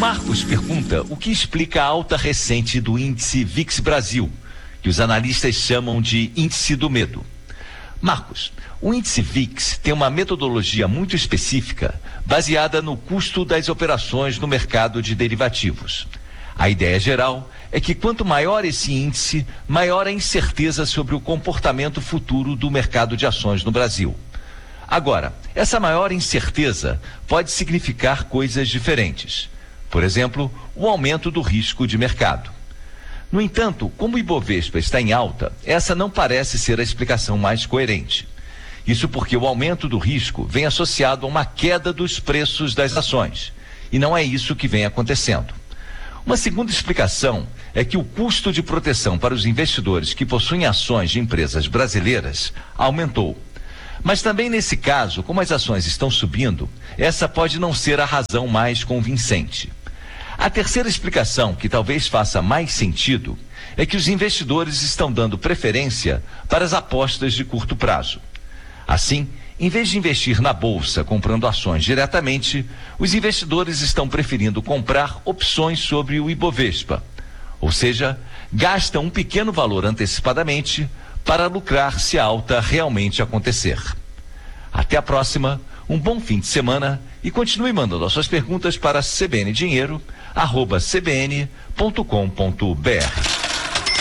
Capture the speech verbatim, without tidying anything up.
Marcos pergunta o que explica a alta recente do índice V I X Brasil, que os analistas chamam de índice do medo. Marcos, o índice V I X tem uma metodologia muito específica, baseada no custo das operações no mercado de derivativos. A ideia geral é que quanto maior esse índice, maior a incerteza sobre o comportamento futuro do mercado de ações no Brasil. Agora, essa maior incerteza pode significar coisas diferentes. Por exemplo, o aumento do risco de mercado. No entanto, como o Ibovespa está em alta, essa não parece ser a explicação mais coerente. Isso porque o aumento do risco vem associado a uma queda dos preços das ações, e não é isso que vem acontecendo. Uma segunda explicação é que o custo de proteção para os investidores que possuem ações de empresas brasileiras aumentou. Mas também nesse caso, como as ações estão subindo, essa pode não ser a razão mais convincente. A terceira explicação, que talvez faça mais sentido, é que os investidores estão dando preferência para as apostas de curto prazo. Assim, em vez de investir na bolsa comprando ações diretamente, os investidores estão preferindo comprar opções sobre o Ibovespa. Ou seja, gastam um pequeno valor antecipadamente para lucrar se a alta realmente acontecer. Até a próxima, um bom fim de semana e continue mandando as suas perguntas para cbndinheiro arroba c b n ponto com ponto b r.